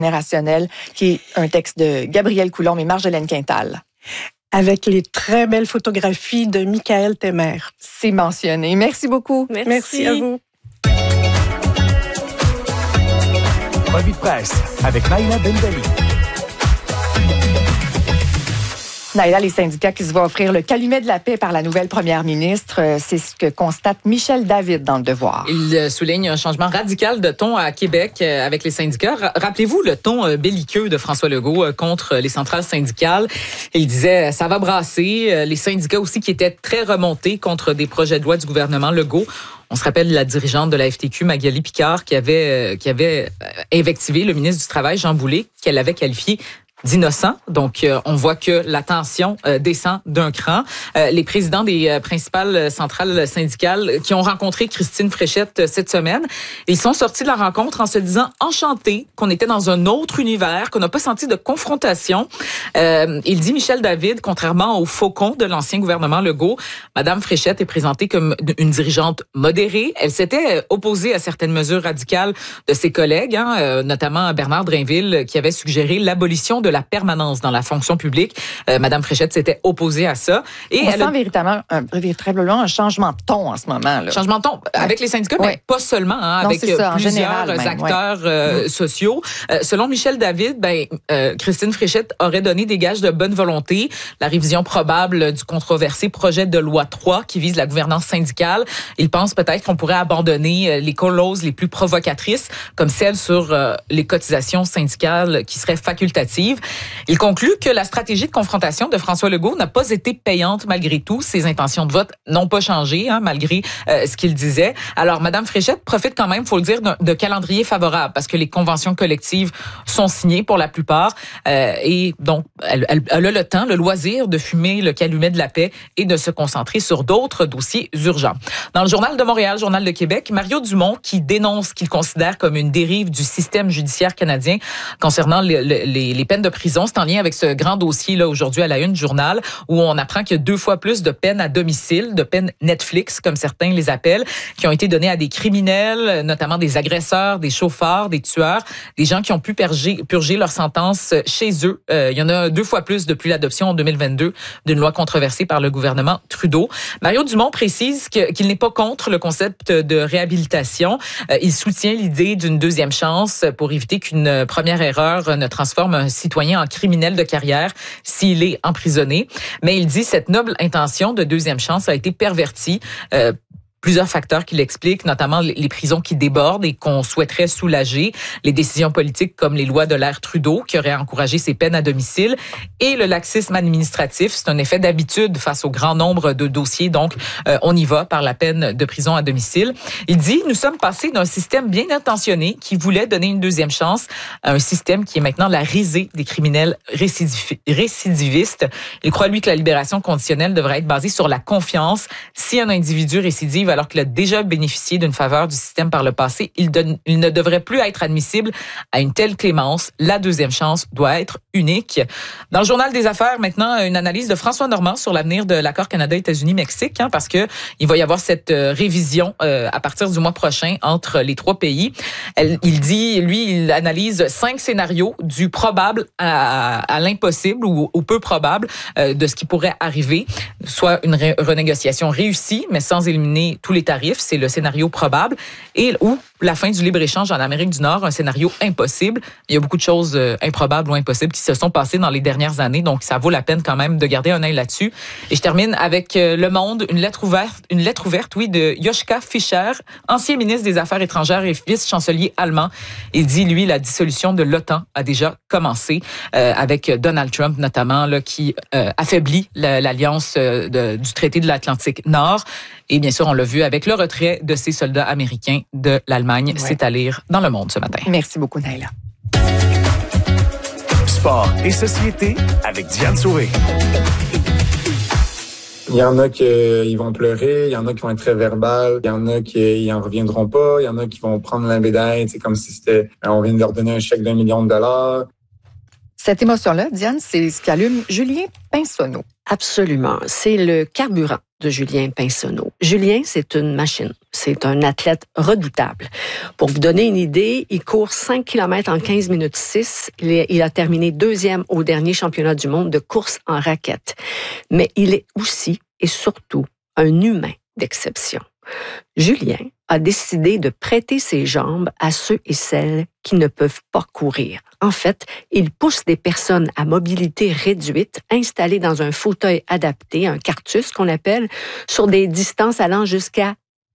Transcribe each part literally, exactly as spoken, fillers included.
générationnel, qui est un texte de Gabriel Coulombe et Marjolaine Quintal. Avec les très belles photographies de Michael Temer. C'est mentionné. Merci beaucoup. Merci, Merci à vous. Revue de presse avec Naïla Bendali. Naïla, les syndicats qui se vont offrir le calumet de la paix par la nouvelle première ministre, c'est ce que constate Michel David dans Le Devoir. Il souligne un changement radical de ton à Québec avec les syndicats. Rappelez-vous le ton belliqueux de François Legault contre les centrales syndicales. Il disait, ça va brasser. Les syndicats aussi qui étaient très remontés contre des projets de loi du gouvernement Legault. On se rappelle la dirigeante de la F T Q, Magali Picard, qui avait, qui avait invectivé le ministre du Travail, Jean Boulet, qu'elle avait qualifié d'innocent. Donc, euh, on voit que la tension euh, descend d'un cran. Euh, les présidents des euh, principales centrales syndicales qui ont rencontré Christine Fréchette euh, cette semaine, ils sont sortis de la rencontre en se disant enchantés qu'on était dans un autre univers, qu'on n'a pas senti de confrontation. Euh, il dit Michel David, contrairement au faucon de l'ancien gouvernement Legault, Madame Fréchette est présentée comme une dirigeante modérée. Elle s'était opposée à certaines mesures radicales de ses collègues, hein, euh, notamment Bernard Drinville, qui avait suggéré l'abolition de la permanence dans la fonction publique. Euh, Madame Fréchette s'était opposée à ça. Et On elle sent a... véritablement, un, véritablement un changement de ton en ce moment. Là. Changement de ton avec les syndicats, ouais. mais pas seulement, hein, non, avec ça, plusieurs général, acteurs ouais. euh, mmh. sociaux. Euh, selon Michel David, ben, euh, Christine Fréchette aurait donné des gages de bonne volonté. La révision probable du controversé projet de loi trois qui vise la gouvernance syndicale. Il pense peut-être qu'on pourrait abandonner les clauses les plus provocatrices, comme celle sur euh, les cotisations syndicales qui seraient facultatives. Il conclut que la stratégie de confrontation de François Legault n'a pas été payante malgré tout. Ses intentions de vote n'ont pas changé, hein, malgré euh, ce qu'il disait. Alors, Madame Fréchette profite quand même, faut le dire, de, de calendrier favorable parce que les conventions collectives sont signées pour la plupart euh, et donc elle, elle, elle a le temps, le loisir de fumer le calumet de la paix et de se concentrer sur d'autres dossiers urgents. Dans le Journal de Montréal, Journal de Québec, Mario Dumont qui dénonce ce qu'il considère comme une dérive du système judiciaire canadien concernant les, les, les peines de prison. C'est en lien avec ce grand dossier là aujourd'hui à la une du journal où on apprend qu'il y a deux fois plus de peines à domicile, de peines Netflix comme certains les appellent, qui ont été données à des criminels, notamment des agresseurs, des chauffeurs, des tueurs, des gens qui ont pu purger, purger leur sentence chez eux. Euh, il y en a deux fois plus depuis l'adoption en deux mille vingt-deux d'une loi controversée par le gouvernement Trudeau. Mario Dumont précise que, qu'il n'est pas contre le concept de réhabilitation. Euh, il soutient l'idée d'une deuxième chance pour éviter qu'une première erreur ne transforme un citoyen en criminel de carrière s'il est emprisonné. Mais il dit cette noble intention de deuxième chance a été pervertie. Euh, Plusieurs facteurs qui l'expliquent, notamment les prisons qui débordent et qu'on souhaiterait soulager, les décisions politiques comme les lois de l'ère Trudeau qui auraient encouragé ces peines à domicile et le laxisme administratif. C'est un effet d'habitude face au grand nombre de dossiers, donc euh, on y va par la peine de prison à domicile. Il dit, nous sommes passés d'un système bien intentionné qui voulait donner une deuxième chance à un système qui est maintenant la risée des criminels récidiv- récidivistes. Il croit, lui, que la libération conditionnelle devrait être basée sur la confiance. Si un individu récidive alors qu'il a déjà bénéficié d'une faveur du système par le passé, il, donne, il ne devrait plus être admissible à une telle clémence. La deuxième chance doit être unique. Dans le Journal des Affaires, maintenant, une analyse de François Normand sur l'avenir de l'accord Canada-États-Unis-Mexique, hein, parce que il va y avoir cette euh, révision euh, à partir du mois prochain entre les trois pays. Elle, il dit, lui, il analyse cinq scénarios du probable à, à l'impossible ou au peu probable euh, de ce qui pourrait arriver, soit une ré- renégociation réussie, mais sans éliminer tous les tarifs, c'est le scénario probable, et ou la fin du libre-échange en Amérique du Nord, un scénario impossible. Il y a beaucoup de choses euh, improbables ou impossibles qui se sont passées dans les dernières années, donc ça vaut la peine quand même de garder un œil là-dessus. Et je termine avec euh, Le Monde, une lettre ouverte, une lettre ouverte, oui, de Joschka Fischer, ancien ministre des Affaires étrangères et vice-chancelier allemand. Il dit, lui, la dissolution de l'OTAN a déjà commencé, euh, avec Donald Trump notamment, là, qui euh, affaiblit la, l'alliance euh, de, du traité de l'Atlantique Nord. Et bien sûr, on l'a vu avec le retrait de ces soldats américains de l'Allemagne. Ouais. C'est à lire dans Le Monde ce matin. Merci beaucoup, Naïla. Sport et société avec Diane Souré. Il y en a qui ils vont pleurer, il y en a qui vont être très verbales, il y en a qui ils en reviendront pas, il y en a qui vont prendre la médaille, c'est comme si c'était on vient de leur donner un chèque d'un million de dollars. Cette émotion-là, Diane, c'est ce qui allume Julien Pinsonneau. Absolument. C'est le carburant de Julien Pinsonneau. Julien, c'est une machine. C'est un athlète redoutable. Pour vous donner une idée, il court cinq kilomètres en quinze minutes six. Il, est, il a terminé deuxième au dernier championnat du monde de course en raquette. Mais il est aussi et surtout un humain d'exception. Julien a décidé de prêter ses jambes à ceux et celles qui ne peuvent pas courir. En fait, il pousse des personnes à mobilité réduite installées dans un fauteuil adapté, un cartus qu'on appelle, sur des distances allant jusqu'à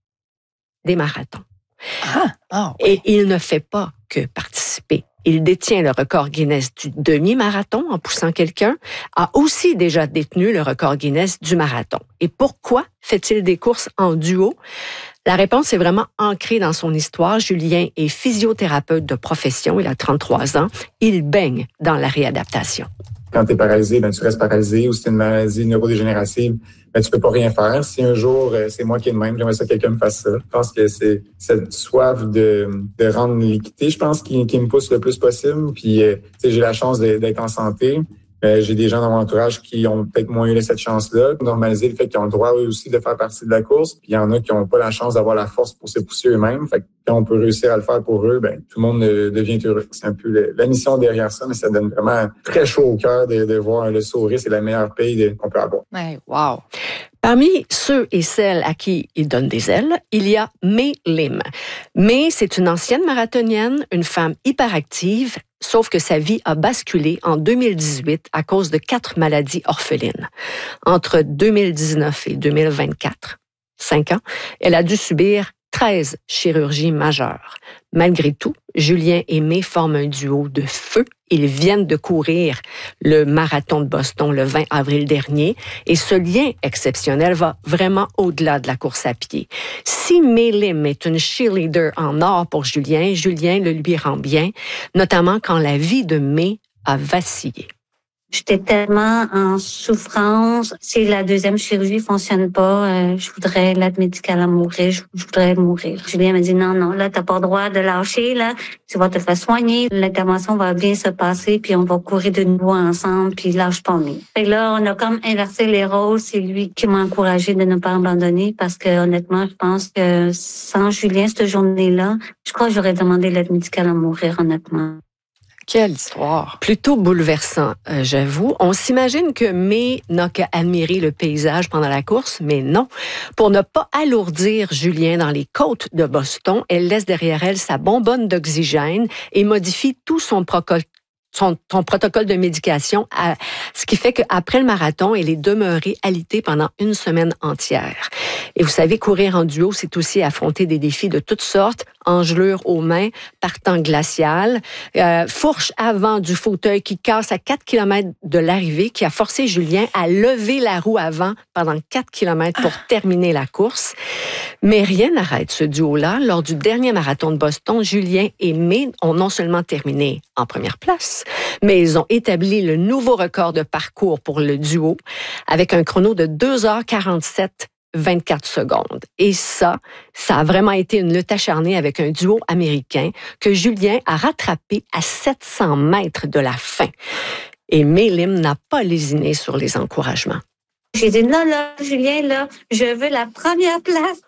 des marathons. Ah, ah, oui. Et il ne fait pas que participer. Il détient le record Guinness du demi-marathon en poussant quelqu'un, a aussi déjà détenu le record Guinness du marathon. Et pourquoi fait-il des courses en duo? La réponse est vraiment ancrée dans son histoire. Julien est physiothérapeute de profession, il a trente-trois ans. Il baigne dans la réadaptation. Quand tu es paralysé, ben, tu restes paralysé, ou si tu as une maladie neurodégénérative, ben, tu peux pas rien faire. Si un jour, c'est moi qui est de même, j'aimerais ça que quelqu'un me fasse ça. Je pense que c'est cette soif de, de rendre l'équité, je pense, qui, qui me pousse le plus possible. Puis, euh, tu sais, j'ai la chance d'être en santé. Euh, j'ai des gens dans mon entourage qui ont peut-être moins eu cette chance-là. Normaliser le fait qu'ils ont le droit eux aussi de faire partie de la course. Puis il y en a qui n'ont pas la chance d'avoir la force pour se pousser eux-mêmes. Fait que quand on peut réussir à le faire pour eux, ben tout le monde euh, devient heureux. C'est un peu le, la mission derrière ça, mais ça donne vraiment très chaud au cœur de, de voir le sourire. C'est la meilleure paye qu'on peut avoir. Ouais, wow. Parmi ceux et celles à qui il donne des ailes, il y a May Lim. May, c'est une ancienne marathonienne, une femme hyperactive, sauf que sa vie a basculé en deux mille dix-huit à cause de quatre maladies orphelines. Entre deux mille dix-neuf et deux mille vingt-quatre, cinq ans, elle a dû subir treize chirurgies majeures. Malgré tout, Julien et May forment un duo de feu. Ils viennent de courir le marathon de Boston le vingt avril dernier et ce lien exceptionnel va vraiment au-delà de la course à pied. Si May Lim est une cheerleader en or pour Julien, Julien le lui rend bien, notamment quand la vie de May a vacillé. J'étais tellement en souffrance. Si la deuxième chirurgie fonctionne pas, euh, je voudrais l'aide médicale à mourir. Je, je voudrais mourir. Julien m'a dit non, non, là, t'as pas le droit de lâcher, là. Tu vas te faire soigner. L'intervention va bien se passer, puis on va courir de nouveau ensemble, puis lâche pas mieux. Et là, on a comme inversé les rôles. C'est lui qui m'a encouragé de ne pas abandonner parce que, honnêtement, je pense que sans Julien, cette journée-là, je crois que j'aurais demandé l'aide médicale à mourir, honnêtement. Quelle histoire! Plutôt bouleversant, euh, j'avoue. On s'imagine que May n'a qu'à admirer le paysage pendant la course, mais non. Pour ne pas alourdir Julien dans les côtes de Boston, elle laisse derrière elle sa bonbonne d'oxygène et modifie tout son protocole. Son, son protocole de médication, à, ce qui fait qu'après le marathon, elle est demeurée alitée pendant une semaine entière. Et vous savez, courir en duo, c'est aussi affronter des défis de toutes sortes, engelure aux mains, partant glacial, euh, fourche avant du fauteuil qui casse à quatre kilomètres de l'arrivée, qui a forcé Julien à lever la roue avant pendant quatre kilomètres pour ah. terminer la course. Mais rien n'arrête ce duo-là. Lors du dernier marathon de Boston, Julien et May ont non seulement terminé en première place, mais ils ont établi le nouveau record de parcours pour le duo avec un chrono de deux heures quarante-sept vingt-quatre secondes. Et ça, ça a vraiment été une lutte acharnée avec un duo américain que Julien a rattrapé à sept cents mètres de la fin. Et May Lim n'a pas lésiné sur les encouragements. J'ai dit, non, là, Julien, là, je veux la première place.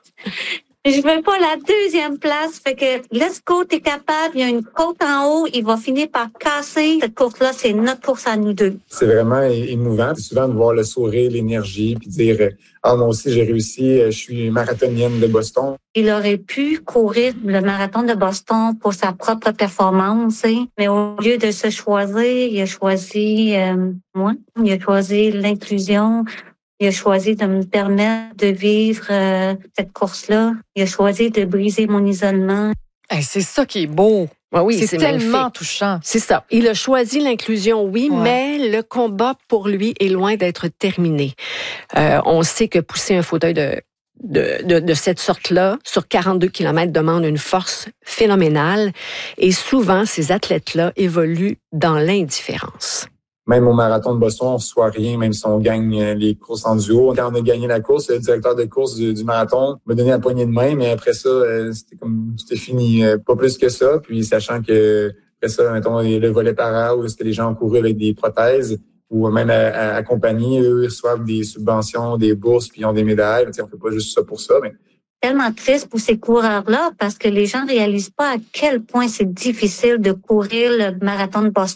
Je veux pas la deuxième place. Fait que, let's go, t'es capable. Il y a une côte en haut. Il va finir par casser. Cette course-là, c'est notre course à nous deux. C'est vraiment émouvant. C'est souvent de voir le sourire, l'énergie, puis dire, ah, moi aussi, j'ai réussi. Je suis marathonienne de Boston. Il aurait pu courir le marathon de Boston pour sa propre performance, hein? Mais au lieu de se choisir, il a choisi euh, moi. Il a choisi l'inclusion. Il a choisi de me permettre de vivre euh, cette course-là. Il a choisi de briser mon isolement. Hey, c'est ça qui est beau. Ouais, oui, c'est, c'est tellement magnifique. touchant. C'est ça. Il a choisi l'inclusion, oui, ouais. mais le combat pour lui est loin d'être terminé. Euh, on sait que pousser un fauteuil de De, de, de cette sorte-là, sur quarante-deux kilomètres, demande une force phénoménale. Et souvent, ces athlètes-là évoluent dans l'indifférence. Même au marathon de Boston, on ne reçoit rien, même si on gagne les courses en duo. Quand on a gagné la course, le directeur de course du, du marathon m'a donné la poignée de main, mais après ça, c'était comme c'était fini. Pas plus que ça. Puis sachant que après ça, mettons, le volet para, où est-ce que les gens ont couru avec des prothèses, ou même à, à, à compagnie, eux, ils reçoivent des subventions, des bourses, puis ils ont des médailles. Mais, on fait pas juste ça pour ça, mais tellement triste pour ces coureurs-là parce que les gens réalisent pas à quel point c'est difficile de courir le marathon de Boston.